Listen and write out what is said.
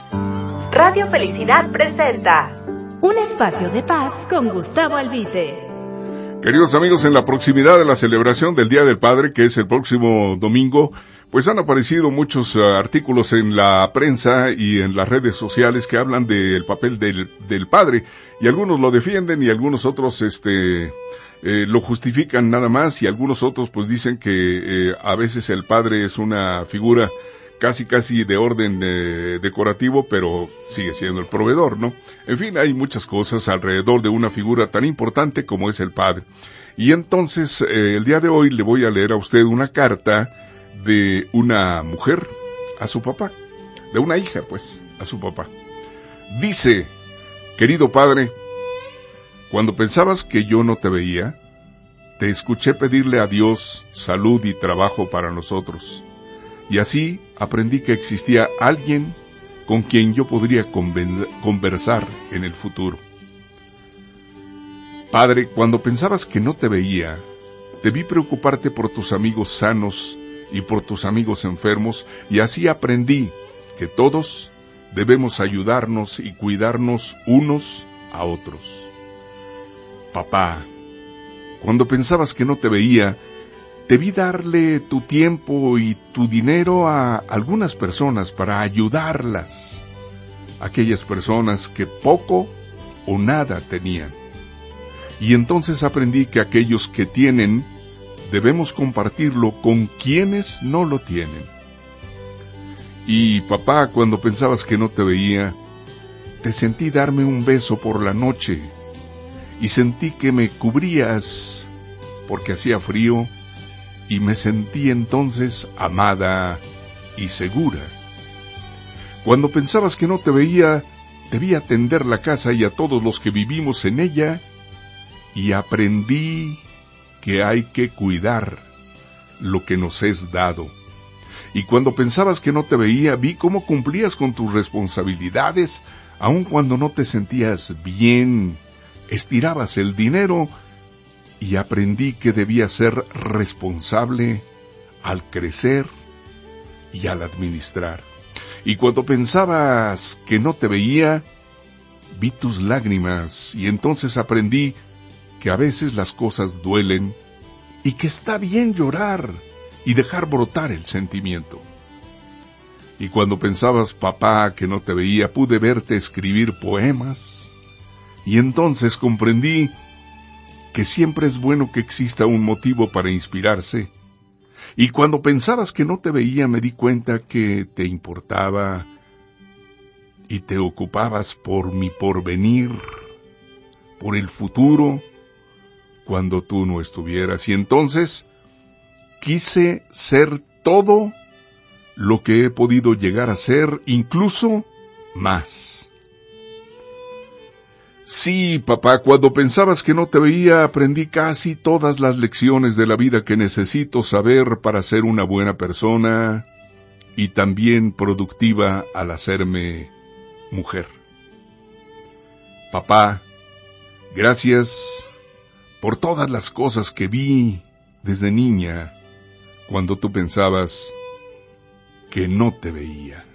Radio Felicidad presenta un espacio de paz con Gustavo Albite. Queridos amigos, en la proximidad de la celebración del Día del Padre, que es el próximo domingo, pues han aparecido muchos artículos en la prensa y en las redes sociales que hablan del papel del padre, y algunos lo defienden y algunos otros lo justifican nada más, y algunos otros pues dicen que a veces el padre es una figura casi de orden decorativo, pero sigue siendo el proveedor, ¿no? En fin, hay muchas cosas alrededor de una figura tan importante como es el padre. Y entonces, el día de hoy le voy a leer a usted una carta de una mujer a su papá, de una hija, pues, a su papá. Dice: querido padre, cuando pensabas que yo no te veía, te escuché pedirle a Dios salud y trabajo para nosotros. Y así aprendí que existía alguien con quien yo podría conversar en el futuro. Padre, cuando pensabas que no te veía, debí preocuparte por tus amigos sanos y por tus amigos enfermos, y así aprendí que todos debemos ayudarnos y cuidarnos unos a otros. Papá, cuando pensabas que no te veía, debí darle tu tiempo y tu dinero a algunas personas para ayudarlas, aquellas personas que poco o nada tenían. Y entonces aprendí que aquellos que tienen, debemos compartirlo con quienes no lo tienen. Y papá, cuando pensabas que no te veía, te sentí darme un beso por la noche, y sentí que me cubrías porque hacía frío, y me sentí entonces amada y segura. Cuando pensabas que no te veía, debí atender la casa y a todos los que vivimos en ella, y aprendí que hay que cuidar lo que nos es dado. Y cuando pensabas que no te veía, vi cómo cumplías con tus responsabilidades, aun cuando no te sentías bien, estirabas el dinero, y aprendí que debía ser responsable al crecer y al administrar. Y cuando pensabas que no te veía, vi tus lágrimas, y entonces aprendí que a veces las cosas duelen y que está bien llorar y dejar brotar el sentimiento. Y cuando pensabas, papá, que no te veía, pude verte escribir poemas, y entonces comprendí que siempre es bueno que exista un motivo para inspirarse. Y cuando pensabas que no te veía, me di cuenta que te importaba y te ocupabas por mi porvenir, por el futuro, cuando tú no estuvieras. Y entonces quise ser todo lo que he podido llegar a ser, incluso más. Sí, papá, cuando pensabas que no te veía, aprendí casi todas las lecciones de la vida que necesito saber para ser una buena persona y también productiva al hacerme mujer. Papá, gracias por todas las cosas que vi desde niña cuando tú pensabas que no te veía.